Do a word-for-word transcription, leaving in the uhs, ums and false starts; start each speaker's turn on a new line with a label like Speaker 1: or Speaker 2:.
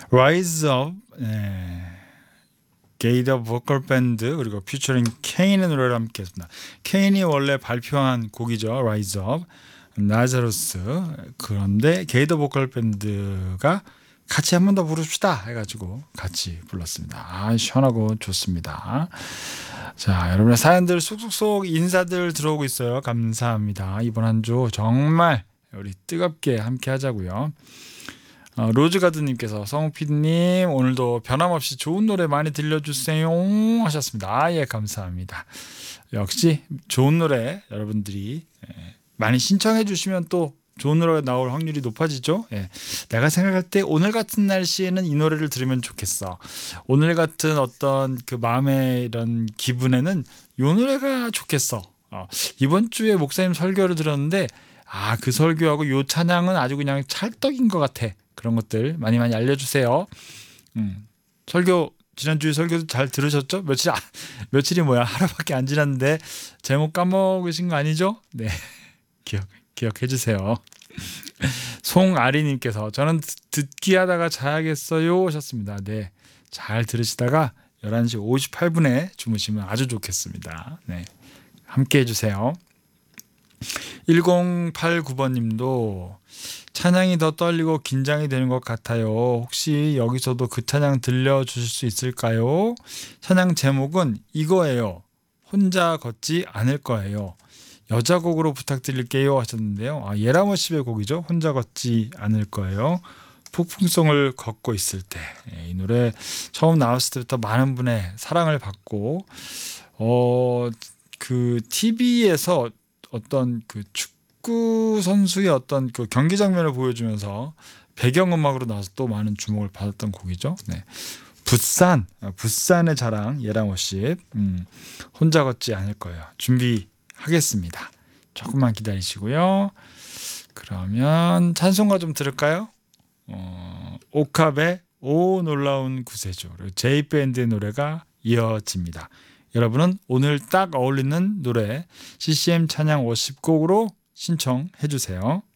Speaker 1: Rise Up, 네. 게이더 보컬 밴드 그리고 퓨처링 케인의 노래를 함께 했습니다. 케인이 원래 발표한 곡이죠. Rise Up, 나자로스. 그런데 게이더 보컬 밴드가 같이 한 번 더 부릅시다 해가지고 같이 불렀습니다. 아, 시원하고 좋습니다. 자, 여러분의 사연들 쏙쏙쏙 인사들 들어오고 있어요. 감사합니다. 이번 한 주 정말 우리 뜨겁게 함께 하자고요. 어, 로즈가드님께서 성우피디님 오늘도 변함없이 좋은 노래 많이 들려주세요 하셨습니다. 아, 예, 감사합니다. 역시 좋은 노래 여러분들이 예, 많이 신청해 주시면 또 좋은 노래가 나올 확률이 높아지죠. 예. 내가 생각할 때 오늘 같은 날씨에는 이 노래를 들으면 좋겠어. 오늘 같은 어떤 그 마음의 이런 기분에는 이 노래가 좋겠어. 어, 이번 주에 목사님 설교를 들었는데 아, 그 설교하고 요 찬양은 아주 그냥 찰떡인 것 같아. 그런 것들 많이 많이 알려주세요. 음, 설교 지난주에 설교도 잘 들으셨죠? 며칠 아, 며칠이 뭐야 하루밖에 안 지났는데 제목 까먹으신 거 아니죠? 네, 기억 기억해 주세요. 송아리님께서 저는 듣기 하다가 자야겠어요 하셨습니다. 네, 잘 들으시다가 열한 시 오십팔 분에 주무시면 아주 좋겠습니다. 네, 함께 해주세요. 천팔십구 번님도 찬양이 더 떨리고 긴장이 되는 것 같아요. 혹시 여기서도 그 찬양 들려주실 수 있을까요? 찬양 제목은 이거예요. 혼자 걷지 않을 거예요. 여자 곡으로 부탁드릴게요 하셨는데요. 아, 예라머십의 곡이죠. 혼자 걷지 않을 거예요. 폭풍성을 걷고 있을 때. 이 노래 처음 나왔을 때부터 많은 분의 사랑을 받고 어, 그 티비에서 어떤 그 축구 선수의 어떤 그 경기 장면을 보여주면서 배경음악으로 나와서 또 많은 주목을 받았던 곡이죠. 네. 붓산, 붓산의 자랑 예라머십. 음, 혼자 걷지 않을 거예요. 준비하겠습니다. 조금만 기다리시고요. 그러면 찬송가 좀 들을까요? 어, 옥합의 오 놀라운 구세주 그리고 제이밴드의 노래가 이어집니다. 여러분은 오늘 딱 어울리는 노래 씨씨엠 찬양 오십 곡으로 신청해 주세요.